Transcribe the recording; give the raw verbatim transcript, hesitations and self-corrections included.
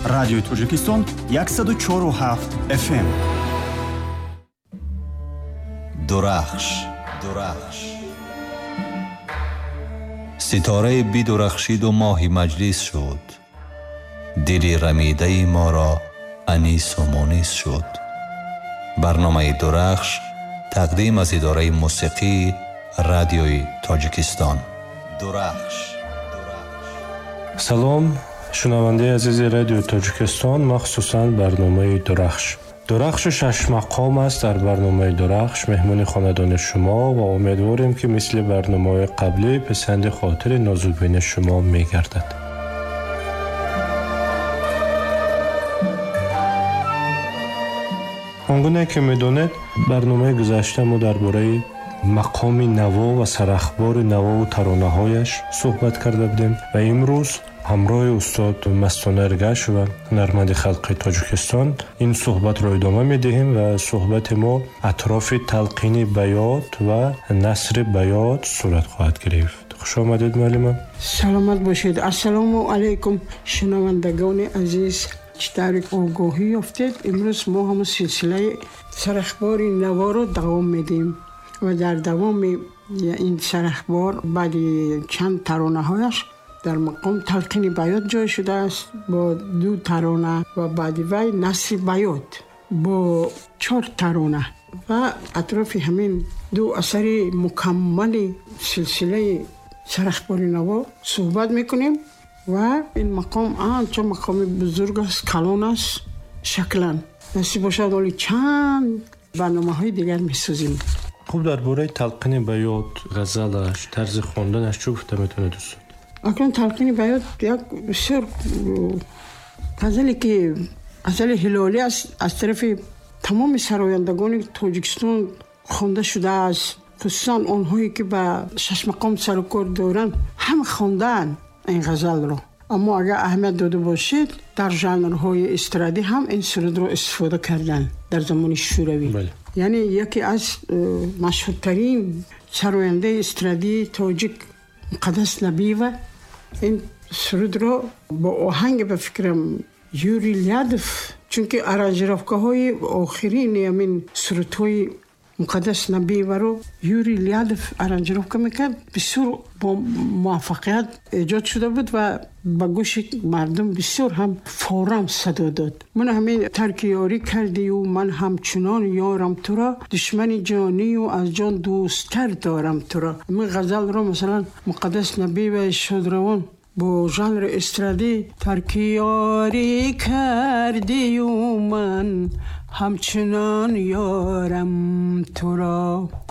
رادیو تاجیکستان صد و چهار و هفت اف ام. درخش درخش ستاره بی درخشید و ماهی مجلس شد. دلی رمیده ما را انیس و مونس شد. برنامه درخش تقدیم از اداره موسیقی رادیوی تاجیکستان. درخش سلام شنونده عزیز رادیو تاجیکستان، مخصوصاً برنامه درخش. درخش شش مقام است. در برنامه درخش مهمون خاندان شما و امیدواریم که مثل برنامه قبلی پسند خاطر نازوبین شما میگردد. آنگونه که میدونید برنامه گذشته ما درباره مقام نوا و سرخبار نوا و ترانه‌هایش صحبت کرده بودیم و امروز همراه استاد مستان ارگش و هنرمند خلق تاجیکستان این صحبت را ادامه میدهیم و صحبت ما اطراف تلقین بیات و نثر بیات صورت خواهد گرفت. خوش آمدید معلم. سلامت باشید. السلام علیکم شنوندگان عزیز. چطور آگاهی یافتید؟ امروز ما هم سلسله سرخبار نوا رو دوام میدیم و در دوام این سرخبار بعد چند ترانه هایش در مقام تلقین بیات جای شده است با دو ترانه و بعد وی نثر بیات با چهار ترانه و اطراف همین دو اثر مکمل سلسله سرخبار نوا صحبت میکنیم و این مقام آنچه مقام بزرگ است، کلان است شکلا. نصیب باشد ولی چند برنامه های دیگر میسازیم. خوب درباره تلقین بیات، غزلش، طرز خواندنش چه گفته میتونه دوست؟ اکنون تلقین بیات یک بسیار غزلی که غزل هلالی است از طرف تمام سرایندگان تاجیکستان خوانده شده است، خصوصا آنهایی که به شش مقام سر و کار دارن هم خواندن این غزل رو. اما اگر اهمیت داده باشید در ژانرهای استرادی هم این سرود رو استفاده کردن در زمان شوروی. بله. یعنی یکی از مشهورترین سراینده استرادی تاجیک مقدس نبیوه این سرود رو با آهنگ به فکرم یوری لیادف، چون که ارانجировка های آخرین همین سرود های مقدس نبیوه رو یوری لیادف ارانجировка میکرد، بسیار با موفقیت ایجاد شده بود و با گوش مردم بسیار هم فورا صدا داد. من همین ترک یاری کردی و من همچنان یارم تو را، دشمن جانی و از جان دوستتر دارم تو را. همین غزل رو مثلا مقدس نبیوه شادروان با ژانر استرادی ترک یاری کردی و من همچنان یارم تو را.